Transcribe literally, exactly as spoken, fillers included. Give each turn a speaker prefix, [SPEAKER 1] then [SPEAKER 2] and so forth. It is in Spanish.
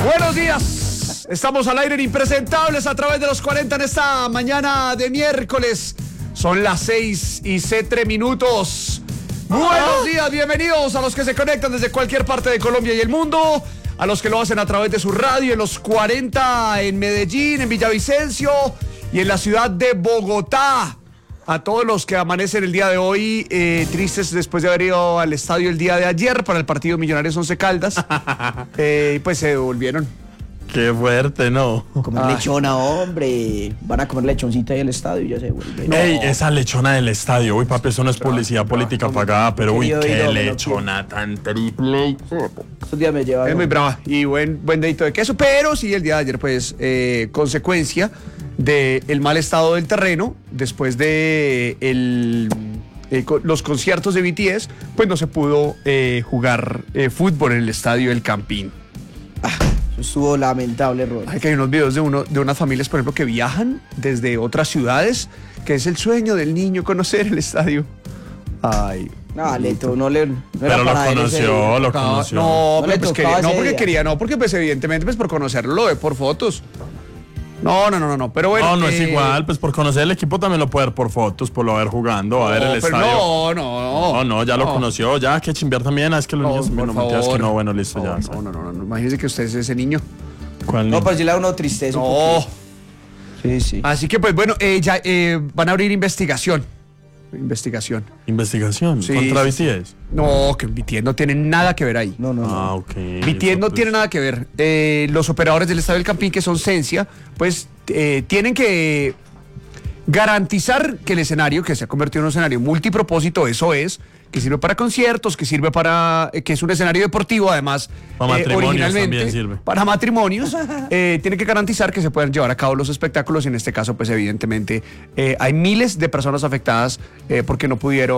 [SPEAKER 1] Buenos días, estamos al aire en Impresentables a través de los cuarenta en esta mañana de miércoles. Son las seis y tres minutos. Buenos días, bienvenidos a los que se conectan desde cualquier parte de Colombia y el mundo, a los que lo hacen a través de su radio en los cuarenta en Medellín, en Villavicencio y en la ciudad de Bogotá. A todos los que amanecen el día de hoy eh, tristes después de haber ido al estadio el día de ayer para el partido Millonarios Once Caldas, eh, pues se devolvieron.
[SPEAKER 2] Qué fuerte, ¿no?
[SPEAKER 3] Comer
[SPEAKER 1] Ay.
[SPEAKER 3] lechona, hombre. Van a comer lechoncita ahí al estadio y ya se vuelven.
[SPEAKER 2] No. Ey, esa lechona del estadio. Uy, papi, eso no es publicidad política pagada, pero uy,
[SPEAKER 3] Querido
[SPEAKER 2] qué
[SPEAKER 3] ídolo,
[SPEAKER 2] lechona tan triple.
[SPEAKER 3] Estos días me llevaron.
[SPEAKER 1] Es muy brava y buen, buen dedito de queso, pero sí, el día de ayer, pues, eh, consecuencia del mal estado del terreno, después de el, eh, co- los conciertos de B T S, pues no se pudo eh, jugar eh, fútbol en el estadio El Campín.
[SPEAKER 3] Eso estuvo lamentable, Rod.
[SPEAKER 1] Hay que hay unos videos de, uno, de unas familias, por ejemplo, que viajan desde otras ciudades, que es el sueño del niño conocer el estadio. Ay.
[SPEAKER 3] No, Leto, no le. No era
[SPEAKER 2] Pero lo
[SPEAKER 3] para él ese
[SPEAKER 2] conoció,
[SPEAKER 3] día.
[SPEAKER 2] lo
[SPEAKER 1] No,
[SPEAKER 2] conoció.
[SPEAKER 1] no,
[SPEAKER 3] No
[SPEAKER 1] pero
[SPEAKER 3] le
[SPEAKER 1] pues
[SPEAKER 3] tocaba
[SPEAKER 1] quería, no
[SPEAKER 3] ese
[SPEAKER 1] porque
[SPEAKER 3] día.
[SPEAKER 1] quería, no, porque pues evidentemente pues por conocerlo lo ve por fotos. No, no, no, no, no, pero bueno.
[SPEAKER 2] No, no es
[SPEAKER 1] eh,
[SPEAKER 2] igual, pues por conocer el equipo también lo puede ver por fotos, por lo ver jugando, a ver
[SPEAKER 1] no,
[SPEAKER 2] el
[SPEAKER 1] pero
[SPEAKER 2] estadio.
[SPEAKER 1] no, no,
[SPEAKER 2] No, no, ya lo conoció, ya que chimbear también, ah, es que los
[SPEAKER 1] No,
[SPEAKER 2] niños
[SPEAKER 1] por
[SPEAKER 2] no mentiras
[SPEAKER 1] favor.
[SPEAKER 2] que no, bueno, listo,
[SPEAKER 1] No,
[SPEAKER 2] ya.
[SPEAKER 1] no, no, no, no, imagínese que usted es ese niño.
[SPEAKER 2] ¿Cuál
[SPEAKER 3] No,
[SPEAKER 2] niño?
[SPEAKER 3] pues sí le da uno tristeza. un
[SPEAKER 1] No.
[SPEAKER 3] poquito. Sí, sí.
[SPEAKER 1] Así que pues bueno, eh, ya eh, van a abrir investigación. Investigación.
[SPEAKER 2] Investigación,
[SPEAKER 1] Sí,
[SPEAKER 2] contra
[SPEAKER 1] sí,
[SPEAKER 2] B
[SPEAKER 1] sí.
[SPEAKER 2] T S.
[SPEAKER 1] No, que B T S no tiene nada que ver ahí.
[SPEAKER 3] No, no, no.
[SPEAKER 2] Ah, ok.
[SPEAKER 1] B T S no
[SPEAKER 2] Eso,
[SPEAKER 1] tiene
[SPEAKER 2] pues.
[SPEAKER 1] nada que ver. Eh, los operadores del Estadio del Campín, que son Sensia, pues eh, tienen que garantizar que el escenario, que se ha convertido en un escenario multipropósito, eso es, que sirve para conciertos, que sirve para, eh, que es un escenario deportivo, además,
[SPEAKER 2] Para matrimonios
[SPEAKER 1] originalmente,
[SPEAKER 2] también sirve.
[SPEAKER 1] para matrimonios, eh, tiene que garantizar que se puedan llevar a cabo los espectáculos, y en este caso, pues evidentemente, eh, hay miles de personas afectadas eh, porque no pudieron